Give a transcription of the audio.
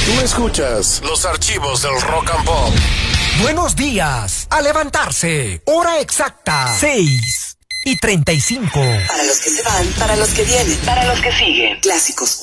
Tú escuchas los archivos del Rock and Pop. Buenos días. A levantarse. Hora exacta. 6:35. Para los que se van, para los que vienen, para los que siguen. Clásicos